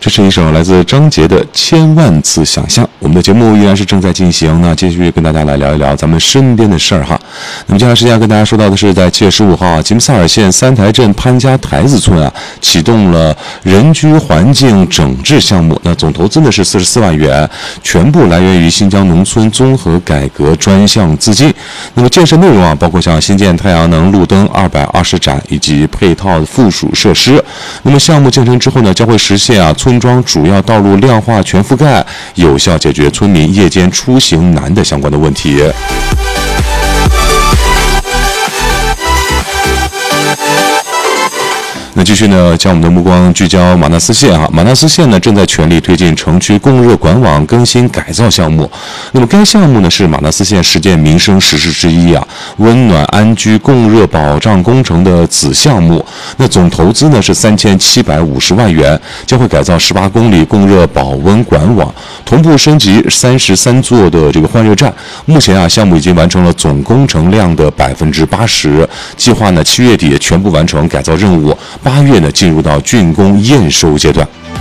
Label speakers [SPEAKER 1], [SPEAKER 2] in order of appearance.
[SPEAKER 1] 这是一首来自张杰的《千万次想象》。我们的节目依然是正在进行，那继续跟大家来聊一聊咱们身边的事儿哈。那么接下来时间要跟大家说到的是，在7月15号吉木萨尔县三台镇潘家台子村启动了人居环境整治项目，那总投资呢是44万元，全部来源于新疆农村综合改革专项资金。那么建设内容包括像新建太阳能路灯220盏以及配套附属设施。那么项目建成之后呢，将会实现村庄主要道路量化全覆盖，有效解决村民夜间出行难的相关的问题。那继续呢，将我们的目光聚焦马纳斯县马纳斯县呢正在全力推进城区供热管网更新改造项目。那么该项目呢是马纳斯县10件民生实事之一温暖安居供热保障工程的子项目。那总投资呢是3750万元，将会改造18公里供热保温管网，同步升级33座的这个换热站。目前项目已经完成了总工程量的80%，计划呢7月底全部完成改造任务，8月呢进入到竣工验收阶段。